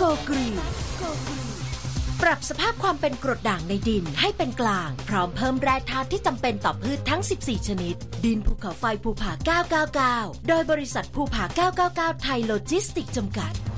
โกกรีนปรับสภาพความเป็นกรดด่างในดินให้เป็นกลางพร้อมเพิ่มแร่ธาตุที่จำเป็นต่อพืชทั้ง14ชนิดดินภูเขาไฟภูผา999โดยบริษัทภูผา999ไทยโลจิสติกส์จำกัด